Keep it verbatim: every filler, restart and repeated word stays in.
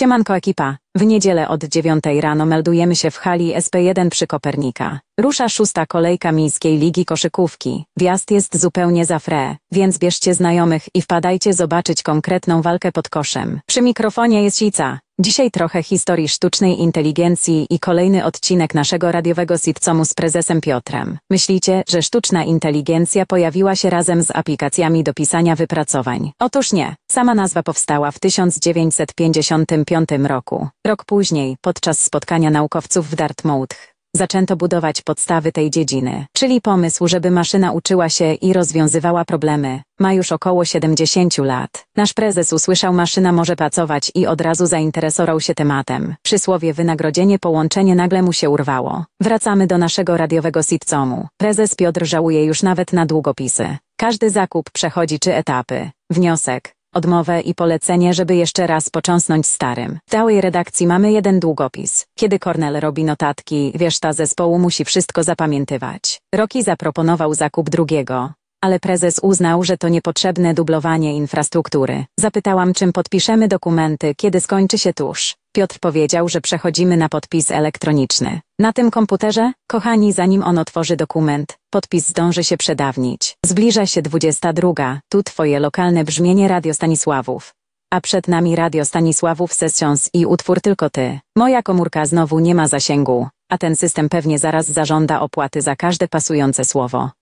Siemanko ekipa, w niedzielę od dziewiątej rano meldujemy się w hali S P jeden przy Kopernika. Rusza szósta kolejka Miejskiej Ligi Koszykówki. Wjazd jest zupełnie za free, więc bierzcie znajomych i wpadajcie zobaczyć konkretną walkę pod koszem. Przy mikrofonie jest Sica. Dzisiaj trochę historii sztucznej inteligencji i kolejny odcinek naszego radiowego sitcomu z prezesem Piotrem. Myślicie, że sztuczna inteligencja pojawiła się razem z aplikacjami do pisania wypracowań? Otóż nie. Sama nazwa powstała w tysiąc dziewięćset pięćdziesiątym piątym roku. Rok później, podczas spotkania naukowców w Dartmouth, zaczęto budować podstawy tej dziedziny, czyli pomysł, żeby maszyna uczyła się i rozwiązywała problemy, ma już około siedemdziesiąt lat. Nasz prezes usłyszał, maszyna może pracować i od razu zainteresował się tematem. Przysłowie wynagrodzenie połączenie nagle mu się urwało. Wracamy do naszego radiowego sitcomu. Prezes Piotr żałuje już nawet na długopisy. Każdy zakup przechodzi trzy etapy. Wniosek, odmowę i polecenie, żeby jeszcze raz począsnąć starym. W całej redakcji mamy jeden długopis. Kiedy Kornel robi notatki, reszta zespołu musi wszystko zapamiętywać. Rocky zaproponował zakup drugiego, ale prezes uznał, że to niepotrzebne dublowanie infrastruktury. Zapytałam, czym podpiszemy dokumenty, kiedy skończy się tusz. Piotr powiedział, że przechodzimy na podpis elektroniczny. Na tym komputerze, kochani, zanim on otworzy dokument, podpis zdąży się przedawnić. Zbliża się dwudziesta druga, tu twoje lokalne brzmienie Radio Stanisławów. A przed nami Radio Stanisławów Sessions i utwór Tylko ty. Moja komórka znowu nie ma zasięgu, a ten system pewnie zaraz zażąda opłaty za każde pasujące słowo.